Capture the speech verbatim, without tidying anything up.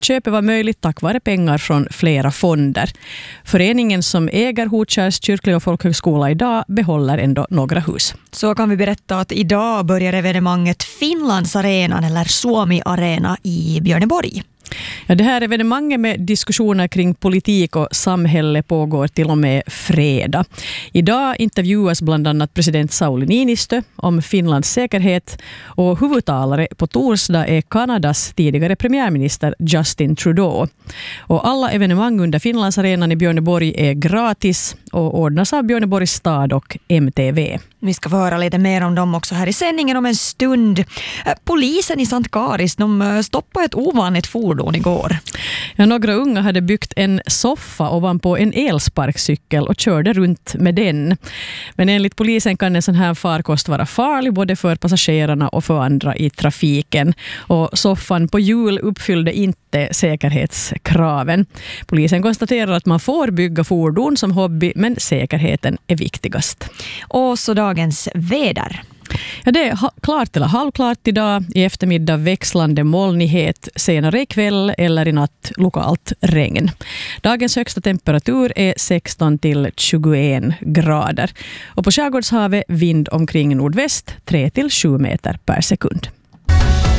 Köpet var möjligt tack vare pengar från flera fonder. Föreningen som äger Hotskärs kyrkliga folkhögskola idag behåller ändå några hus. Så kan vi berätta att idag börjar evenemanget Finlandsarenan eller Suomi Arena i Björneborg. Ja, det här evenemanget med diskussioner kring politik och samhälle pågår till och med fredag. Idag intervjuas bland annat president Sauli Niinistö om Finlands säkerhet och huvudtalare på torsdag är Kanadas tidigare premiärminister Justin Trudeau. Och alla evenemang under Finlandsarenan i Björneborg är gratis och ordnas av Björneborgs stad och M T V. Vi ska få höra lite mer om dem också här i sändningen om en stund. Polisen i Sankt Karis, de stoppade ett ovanligt fordon igår. Ja, några unga hade byggt en soffa ovanpå en elsparkcykel och körde runt med den. Men enligt polisen kan en sån här farkost vara farlig både för passagerarna och för andra i trafiken. Och soffan på hjul uppfyllde inte säkerhetskraven. Polisen konstaterar att man får bygga fordon som hobby, men säkerheten är viktigast. Och så dagens väder. Ja, det är klart eller halvklart idag. I eftermiddag växlande molnighet, senare ikväll eller i natt lokalt regn. Dagens högsta temperatur är sexton till tjugoen grader. Och på Skärgårdshavet vind omkring nordväst tre till sju meter per sekund.